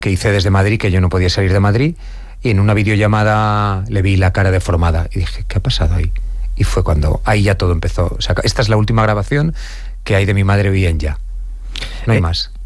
que hice desde Madrid, que yo no podía salir de Madrid, y en una videollamada le vi la cara deformada y dije, ¿qué ha pasado ahí? Y fue cuando ahí ya todo empezó. O sea, esta es la última grabación que hay de mi madre bien ya. No hay más.